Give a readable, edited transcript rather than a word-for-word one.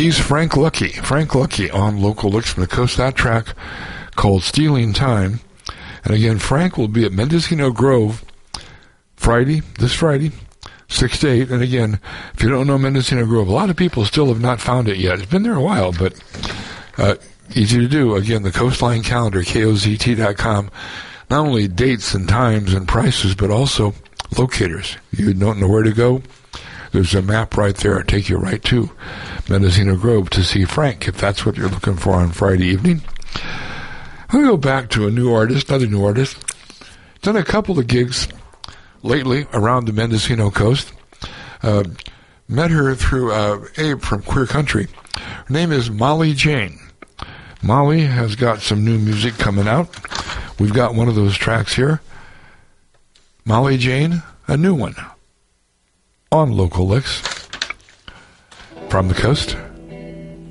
He's Frank Lucky. Frank Lucky on Local Licks from the Coast. That track called Stealing Time. And again, Frank will be at Mendocino Grove this Friday, 6 to 8. And again, if you don't know Mendocino Grove, a lot of people still have not found it yet. It's been there a while, but easy to do. Again, the Coastline Calendar, KOZT.com. Not only dates and times and prices, but also locators. You don't know where to go? There's a map right there. It'll take you right to Mendocino Grove to see Frank, if that's what you're looking for on Friday evening. I'm going to go back to another new artist. Done a couple of gigs lately around the Mendocino coast. Met her through Abe from Queer Country. Her name is Molly Jane. Molly has got some new music coming out. We've got one of those tracks here. Molly Jane, a new one on Local Licks from the coast.